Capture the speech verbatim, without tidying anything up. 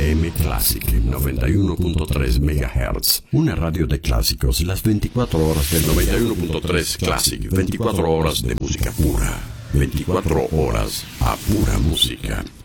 F M Classic noventa y uno punto tres megahertz. Una radio de clásicos las veinticuatro horas del noventa y uno punto tres Classic. veinticuatro horas de música pura. veinticuatro horas a pura música.